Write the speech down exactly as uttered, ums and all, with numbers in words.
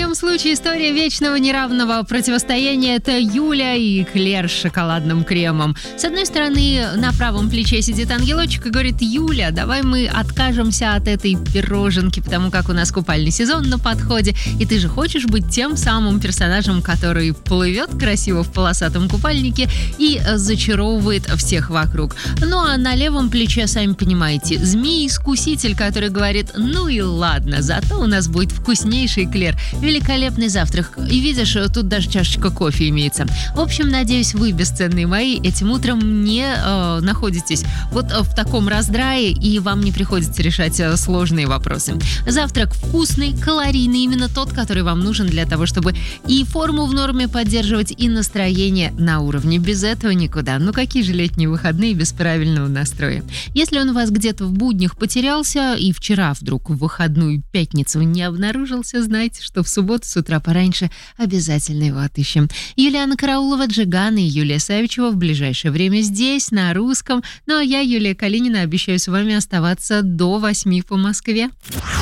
любом случае, история вечного неравного противостояния – это Юля и Клер с шоколадным кремом. С одной стороны, на правом плече сидит ангелочек и говорит: Юля, давай мы откажемся от этой пироженки, потому как у нас купальный сезон на подходе, и ты же хочешь быть тем самым персонажем, который плывет красиво в полосатом купальнике и зачаровывает всех вокруг. Ну а на левом плече, сами понимаете, змей-искуситель, который говорит: ну и ладно, зато у нас будет вкуснейший Клер, великолепный завтрак. И видишь, тут даже чашечка кофе имеется. В общем, надеюсь, вы, бесценные мои, этим утром не э, находитесь вот в таком раздрае, и вам не приходится решать э, сложные вопросы. Завтрак вкусный, калорийный, именно тот, который вам нужен для того, чтобы и форму в норме поддерживать, и настроение на уровне. Без этого никуда. Ну какие же летние выходные без правильного настроя? Если он у вас где-то в буднях потерялся, и вчера вдруг в выходную пятницу не обнаружился, знайте, что в субботу с утра пораньше обязательно его отыщем. Юлиана Караулова, Джиган и Юлия Савичева в ближайшее время здесь, на русском. Ну а я, Юлия Калинина, обещаю с вами оставаться до восьми по Москве.